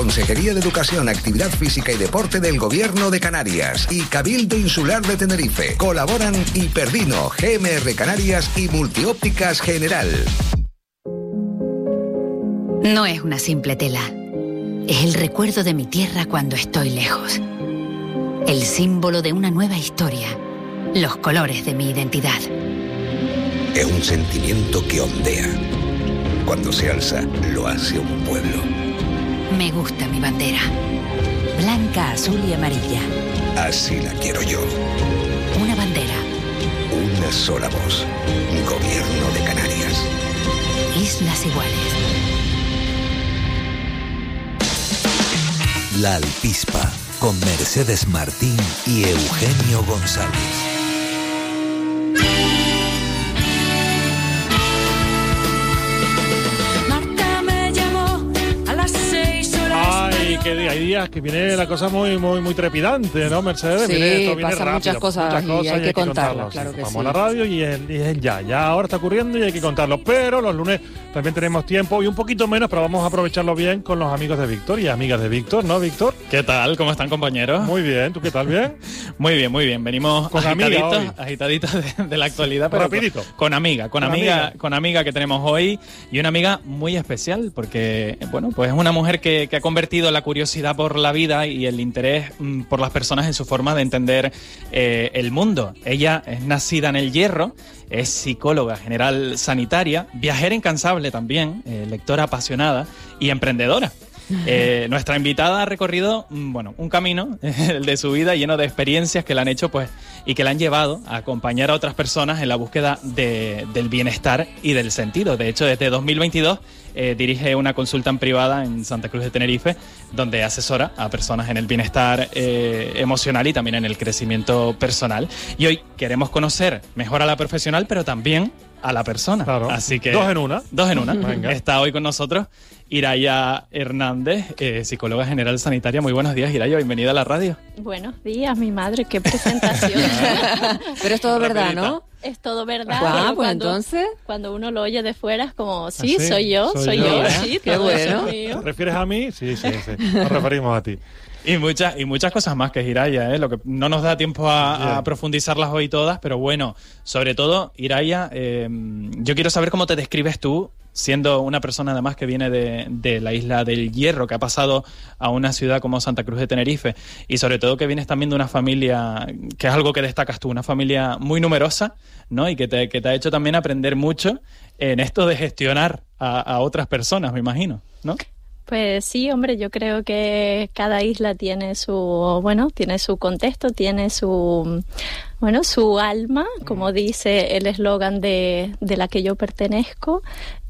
Consejería de Educación, Actividad Física y Deporte del Gobierno de Canarias y Cabildo Insular de Tenerife. Colaboran Hiperdino, GMR Canarias y Multiópticas General. No es una simple tela. Es el recuerdo de mi tierra cuando estoy lejos. El símbolo de una nueva historia. Los colores de mi identidad. Es un sentimiento que ondea. Cuando se alza, lo hace un pueblo. Me gusta mi bandera. Blanca, azul y amarilla. Así la quiero yo. Una bandera. Una sola voz. Gobierno de Canarias. Islas Iguales. La Alpispa, con Mercedes Martín y Eugenio González. Que hay días que viene la cosa muy trepidante, ¿no, Mercedes? Sí, viene pasan rápido, muchas cosas y hay que contarlas, claro que sí. Vamos a la radio y es ya ahora está ocurriendo y hay que contarlo, pero los lunes también tenemos tiempo y un poquito menos, pero vamos a aprovecharlo bien con los amigos de Víctor y amigas de Víctor, ¿no, Víctor? ¿Qué tal? ¿Cómo están, compañeros? Muy bien, ¿tú qué tal? ¿Bien? Muy bien. Venimos con agitaditos de la actualidad, pero rapidito. Con amiga que tenemos hoy y una amiga muy especial porque, bueno, pues es una mujer que ha convertido la curiosidad por la vida y el interés por las personas en su forma de entender el mundo. Ella es nacida en El Hierro, es psicóloga general sanitaria, viajera incansable también, lectora apasionada y emprendedora. Nuestra invitada ha recorrido un camino el de su vida lleno de experiencias que la han hecho y que la han llevado a acompañar a otras personas en la búsqueda del bienestar y del sentido. De hecho, desde 2022 dirige una consulta en privada en Santa Cruz de Tenerife, donde asesora a personas en el bienestar emocional y también en el crecimiento personal. Y hoy queremos conocer mejor a la profesional, pero también a la persona. Claro. Así que Dos en una. Venga. Está hoy con nosotros Iraya Hernández, psicóloga general sanitaria. Muy buenos días, Iraya, bienvenida a la radio. Buenos días, mi madre, qué presentación. Pero es todo verdad, ¿no? Es todo verdad. Pues entonces. Cuando uno lo oye de fuera es como, sí, ¿Ah, sí? soy yo, sí, qué todo eso bueno. es mío. ¿Te refieres a mí? Sí, nos referimos a ti. Y muchas cosas más que es Iraya, lo que no nos da tiempo a profundizarlas hoy todas, pero bueno, sobre todo, Iraya, yo quiero saber cómo te describes tú, siendo una persona además que viene de la isla del Hierro, que ha pasado a una ciudad como Santa Cruz de Tenerife, y sobre todo que vienes también de una familia, que es algo que destacas tú, una familia muy numerosa, ¿no? Y que te ha hecho también aprender mucho en esto de gestionar a otras personas, me imagino, ¿no? Pues sí, hombre, yo creo que cada isla tiene su contexto, tiene su alma, como dice el eslogan de la que yo pertenezco.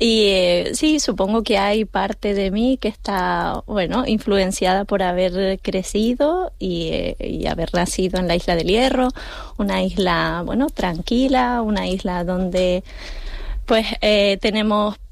Y sí, supongo que hay parte de mí que está, influenciada por haber crecido y haber nacido en la isla del Hierro, una isla, tranquila, una isla donde tenemos,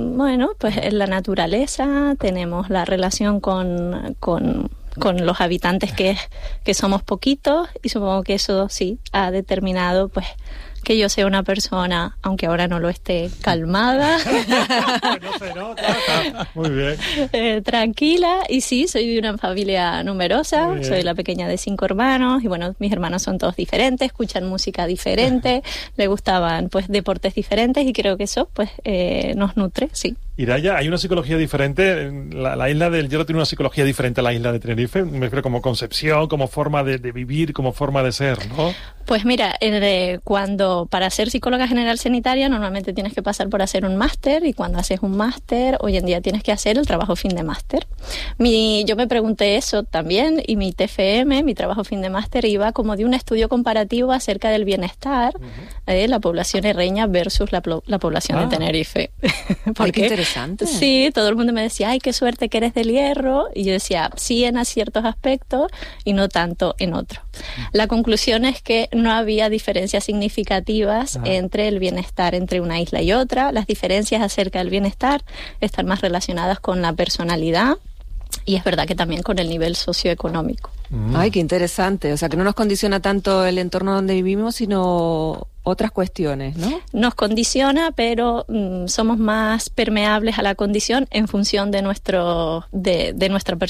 la naturaleza, tenemos la relación con los habitantes que somos poquitos, y supongo que eso sí ha determinado, que yo sea una persona, aunque ahora no lo esté, calmada. No se nota. Muy bien. Tranquila, y sí, soy de una familia numerosa, soy la pequeña de 5 hermanos, y mis hermanos son todos diferentes, escuchan música diferente, le gustaban deportes diferentes, y creo que eso nos nutre, sí. Iraya, hay una psicología diferente, la isla del Hierro tiene una psicología diferente a la isla de Tenerife, me refiero como concepción, como forma de vivir, como forma de ser, ¿no? Pues mira, para ser psicóloga general sanitaria normalmente tienes que pasar por hacer un máster, y cuando haces un máster, hoy en día tienes que hacer el trabajo fin de máster. Yo me pregunté eso también, y mi TFM, mi trabajo fin de máster, iba como de un estudio comparativo acerca del bienestar de la población herreña versus la población de Tenerife. Ay, qué interesante. Sí, todo el mundo me decía, ay, qué suerte que eres del Hierro, y yo decía, sí en ciertos aspectos y no tanto en otros. La conclusión es que no había diferencias significativas entre el bienestar entre una isla y otra. Las diferencias acerca del bienestar están más relacionadas con la personalidad, y es verdad que también con el nivel socioeconómico. Ay, qué interesante. O sea, que no nos condiciona tanto el entorno donde vivimos, sino otras cuestiones, ¿no? Nos condiciona, pero somos más permeables a la condición en función de nuestra personalidad.